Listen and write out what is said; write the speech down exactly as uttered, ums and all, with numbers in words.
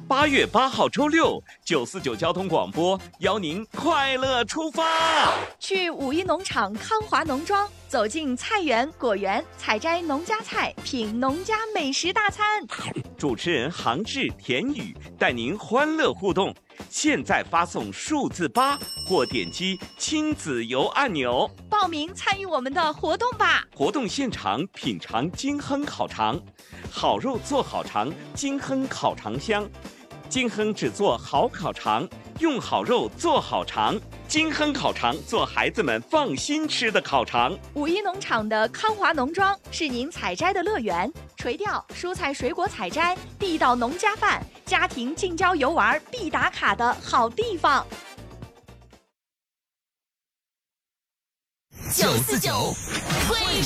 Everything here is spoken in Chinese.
八月八号周六，九四九交通广播邀您快乐出发， 去五一农场康华农庄，走进菜园果园，采摘农家菜，品农家美食大餐。 主持人杭志、田宇带您欢乐互动。现在发送数字八或点击亲子游按钮， 报名参与我们的活动吧！ 活动现场品尝金亨烤肠，好肉做好肠，金亨烤肠香。金亨只做好烤肠，用好肉做好肠。金亨烤肠做孩子们放心吃的烤肠。 五一农场的康华农庄是您采摘的乐园，垂钓、蔬菜水果采摘、地道农家饭、家庭近郊游玩必打卡的好地方。 九四九会